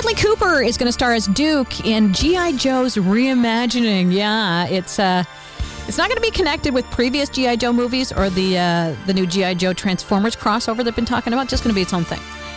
Bradley Cooper is going to star as Duke in G.I. Joe's reimagining. Yeah, it's not going to be connected with previous G.I. Joe movies or the new G.I. Joe Transformers crossover they've been talking about. Just going to be its own thing.